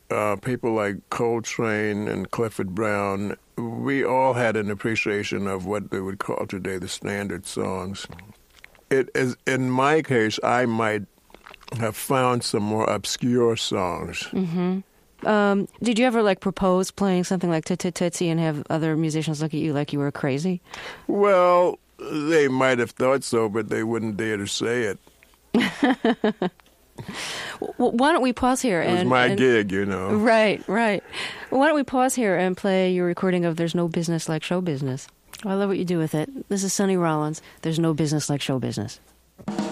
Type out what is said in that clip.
people like Coltrane and Clifford Brown, we all had an appreciation of what they would call today the standard songs. It is, in my case, I might have found some more obscure songs. Mm-hmm. Did you ever propose playing something like Tootsie and have other musicians look at you like you were crazy? Well, they might have thought so, but they wouldn't dare to say it. Why don't we pause here? It was my gig, you know. Right. Why don't we pause here and play your recording of There's No Business Like Show Business? I love what you do with it. This is Sonny Rollins. There's no business like show business.